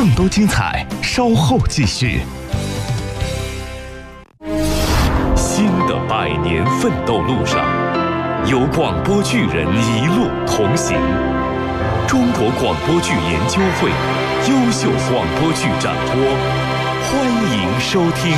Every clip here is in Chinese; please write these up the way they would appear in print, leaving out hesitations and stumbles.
更多精彩稍后继续。新的100年奋斗路上，有广播剧人一路同行。中国广播剧研究会优秀广播剧展播，欢迎收听。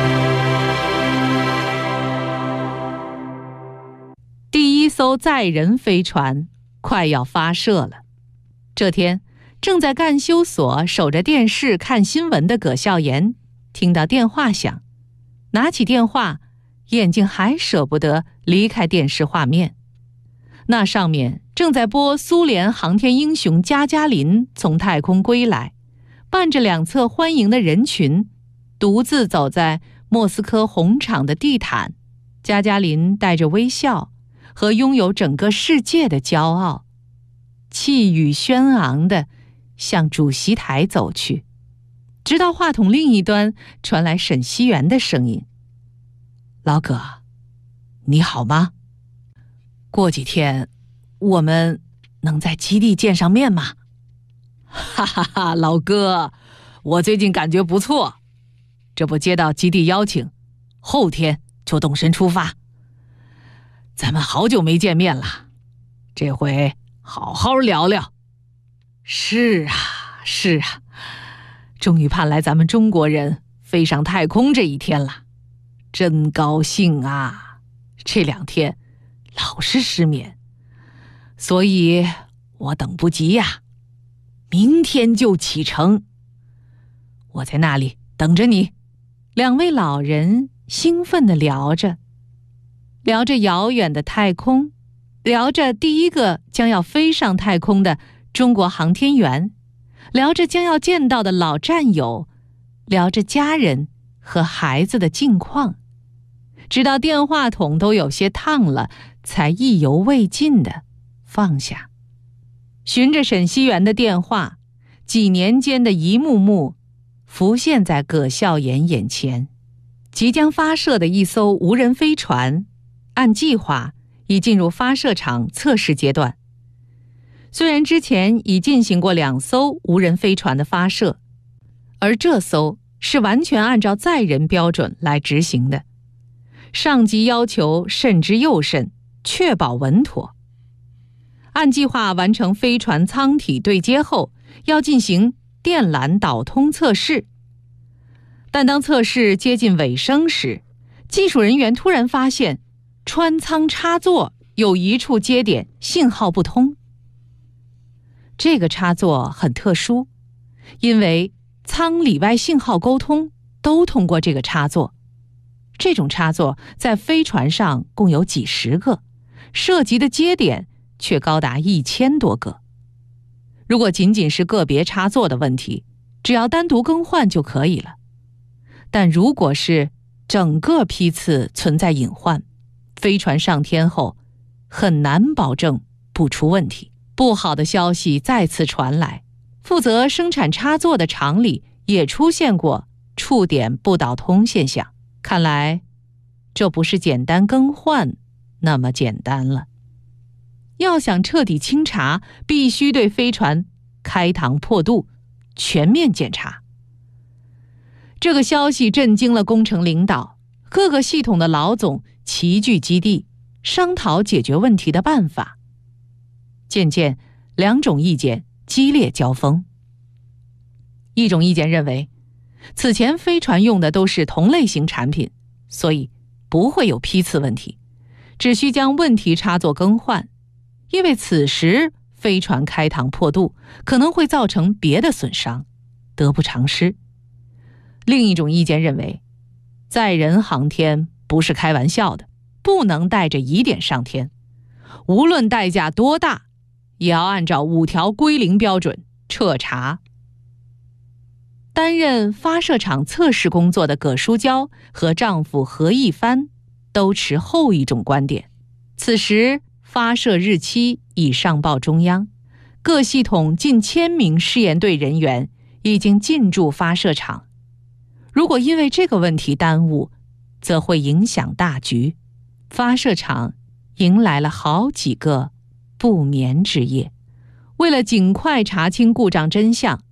第一艘载人飞船快要发射了。这天，正在干休所守着电视看新闻的葛孝严听到电话响，拿起电话，眼睛还舍不得离开电视画面。那上面正在播苏联航天英雄加加林从太空归来，伴着两侧欢迎的人群，独自走在莫斯科红场的地毯。加加林带着微笑和拥有整个世界的骄傲，气宇轩昂地向主席台走去，直到话筒另一端传来沈熙元的声音：“老葛，你好吗？过几天我们能在基地见上面吗？”“哈哈哈，老哥，我最近感觉不错，这不接到基地邀请，后天就动身出发。咱们好久没见面了，这回好好聊聊。”“是啊，终于盼来咱们中国人飞上太空这一天了，真高兴啊！这2天老是失眠，所以我等不及呀，明天就启程。我在那里等着你。”两位老人兴奋地聊着遥远的太空，聊着第一个将要飞上太空的中国航天员，聊着将要见到的老战友，聊着家人和孩子的近况，直到电话筒都有些烫了，才意犹未尽地放下。循着沈熙元的电话，几年间的一幕幕浮现在葛孝严眼前。即将发射的一艘无人飞船，按计划已进入发射场测试阶段。虽然之前已进行过2艘无人飞船的发射，而这艘是完全按照载人标准来执行的，上级要求慎之又慎，确保稳妥。按计划完成飞船舱体对接后，要进行电缆导通测试。但当测试接近尾声时，技术人员突然发现穿舱插座有一处接点信号不通。这个插座很特殊，因为舱里外信号沟通都通过这个插座。这种插座在飞船上共有几十个，涉及的接点却高达1000多个。如果仅仅是个别插座的问题，只要单独更换就可以了。但如果是整个批次存在隐患，飞船上天后很难保证不出问题。不好的消息再次传来，负责生产插座的厂里也出现过触点不导通现象。看来这不是简单更换那么简单了。要想彻底清查，必须对飞船开膛破肚，全面检查。这个消息震惊了工程领导，各个系统的老总齐聚基地，商讨解决问题的办法。渐渐，2种意见激烈交锋。一种意见认为，此前飞船用的都是同类型产品，所以不会有批次问题，只需将问题插座更换，因为此时飞船开膛破肚可能会造成别的损伤，得不偿失。另一种意见认为，载人航天不是开玩笑的，不能带着疑点上天，无论代价多大，也要按照5条归零标准彻查。担任发射场测试工作的葛淑娇和丈夫何一帆都持后一种观点。此时发射日期已上报中央，各系统近1000名试验队人员已经进驻发射场。如果因为这个问题耽误，则会影响大局。发射场迎来了好几个不眠之夜。为了尽快查清故障真相，